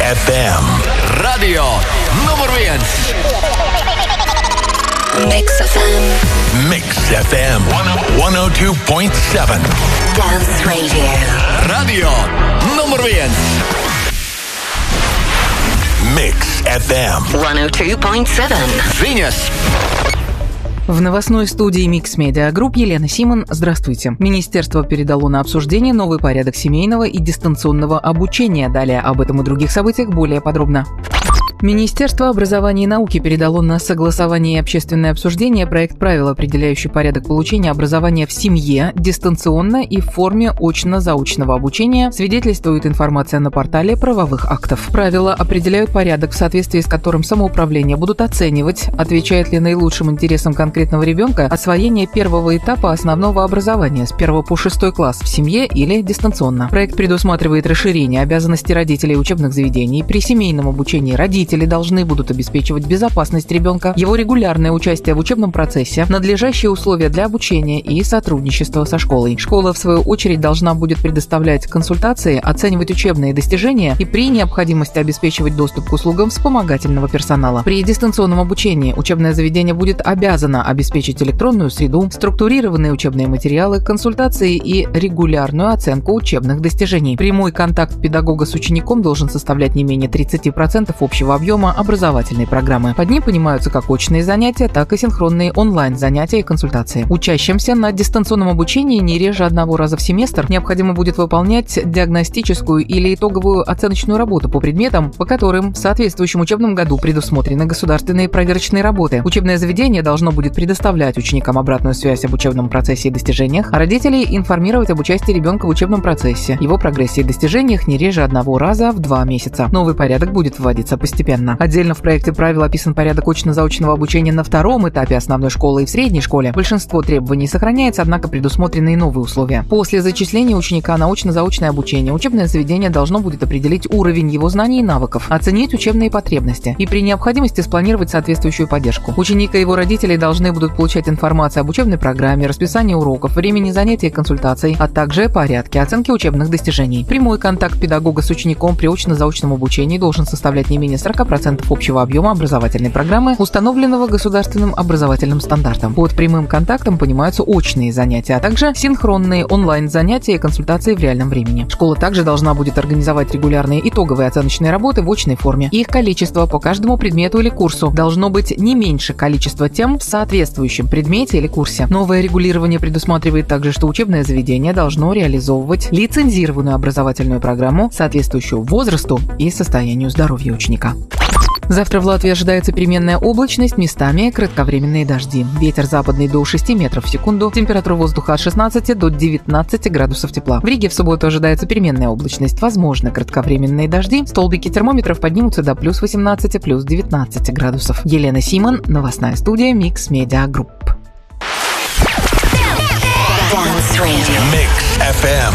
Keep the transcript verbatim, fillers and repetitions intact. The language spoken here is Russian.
эф эм. Radio nummer viens. Mix эф эм. Mix эф эм сто два целых семь. Dance Radio. Radio nummer viens. Mix эф эм сто два целых семь. Ziņas. В новостной студии Mix Media Group Елена Симон. Здравствуйте. Министерство передало на обсуждение новый порядок семейного и дистанционного обучения. Далее об этом и других событиях более подробно. Министерство образования и науки передало на согласование и общественное обсуждение проект правил, определяющий порядок получения образования в семье, дистанционно и в форме очно-заочного обучения, свидетельствует информация на портале правовых актов. Правила определяют порядок, в соответствии с которым самоуправление будут оценивать, отвечает ли наилучшим интересам конкретного ребенка освоение первого этапа основного образования с первого по шестой класс в семье или дистанционно. Проект предусматривает расширение обязанностей родителей учебных заведений при семейном обучении родителей должны будут обеспечивать безопасность ребенка, его регулярное участие в учебном процессе, надлежащие условия для обучения и сотрудничество со школой. Школа, в свою очередь, должна будет предоставлять консультации, оценивать учебные достижения и при необходимости обеспечивать доступ к услугам вспомогательного персонала. При дистанционном обучении учебное заведение будет обязано обеспечить электронную среду, структурированные учебные материалы, консультации и регулярную оценку учебных достижений. Прямой контакт педагога с учеником должен составлять не менее тридцать процентов общего объема образовательной программы. Под ним понимаются как очные занятия, так и синхронные онлайн-занятия и консультации. Учащимся на дистанционном обучении не реже одного раза в семестр необходимо будет выполнять диагностическую или итоговую оценочную работу по предметам, по которым в соответствующем учебном году предусмотрены государственные проверочные работы. Учебное заведение должно будет предоставлять ученикам обратную связь об учебном процессе и достижениях, а родителей информировать об участии ребенка в учебном процессе, его прогрессе и достижениях не реже одного раза в два месяца. Новый порядок будет вводиться постепенно. Отдельно в проекте правил описан порядок очно-заочного обучения на втором этапе основной школы и в средней школе. Большинство требований сохраняется, однако предусмотрены и новые условия. После зачисления ученика на очно-заочное обучение учебное заведение должно будет определить уровень его знаний и навыков, оценить учебные потребности и при необходимости спланировать соответствующую поддержку. Ученик и его родители должны будут получать информацию об учебной программе, расписании уроков, времени занятий и консультаций, а также порядке оценки учебных достижений. Прямой контакт педагога с учеником при очно-заочном обучении должен составлять не менее сорок процентов общего объема образовательной программы, установленного государственным образовательным стандартом. Под прямым контактом понимаются очные занятия, а также синхронные онлайн-занятия и консультации в реальном времени. Школа также должна будет организовать регулярные итоговые оценочные работы в очной форме. Их количество по каждому предмету или курсу должно быть не меньше количества тем в соответствующем предмете или курсе. Новое регулирование предусматривает также, что учебное заведение должно реализовывать лицензированную образовательную программу, соответствующую возрасту и состоянию здоровья ученика. Завтра в Латвии ожидается переменная облачность, местами кратковременные дожди. Ветер западный до шести метров в секунду, температура воздуха от шестнадцати до девятнадцати градусов тепла. В Риге в субботу ожидается переменная облачность, возможно кратковременные дожди. Столбики термометров поднимутся до плюс восемнадцати, плюс девятнадцати градусов. Елена Симон, новостная студия Mix Media Group. Mix эф эм.